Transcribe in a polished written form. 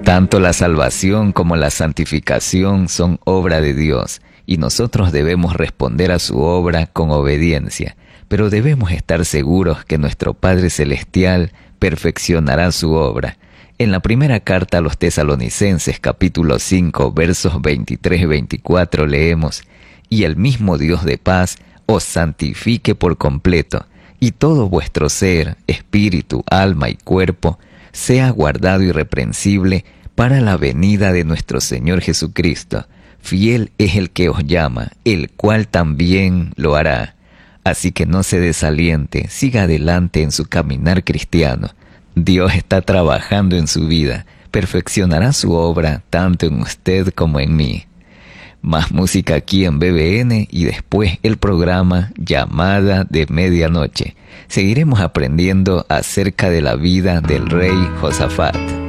Tanto la salvación como la santificación son obra de Dios, y nosotros debemos responder a su obra con obediencia, pero debemos estar seguros que nuestro Padre Celestial perfeccionará su obra. En la primera carta a los Tesalonicenses, capítulo 5, versos 23 y 24, leemos: «Y el mismo Dios de paz os santifique por completo, y todo vuestro ser, espíritu, alma y cuerpo, sea guardado irreprensible para la venida de nuestro Señor Jesucristo. Fiel es el que os llama, el cual también lo hará». Así que no se desaliente, siga adelante en su caminar cristiano. Dios está trabajando en su vida, perfeccionará su obra tanto en usted como en mí. Más música aquí en BBN y después el programa Llamada de Medianoche. Seguiremos aprendiendo acerca de la vida del rey Josafat.